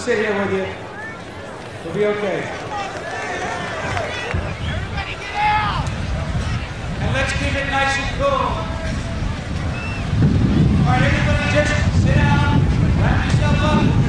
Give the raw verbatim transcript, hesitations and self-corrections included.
sit here with you. We'll be okay. Everybody get out! And let's keep it nice and cool. All right, everybody just sit down, wrap yourself up.